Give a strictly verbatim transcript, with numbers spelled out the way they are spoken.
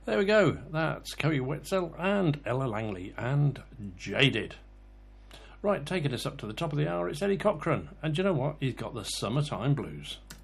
There we go. That's Coey Wetzel and Ella Langley and Jaded. Right, taking us up to the top of the hour, it's Eddie Cochran. And do you know what? He's got the Summertime Blues.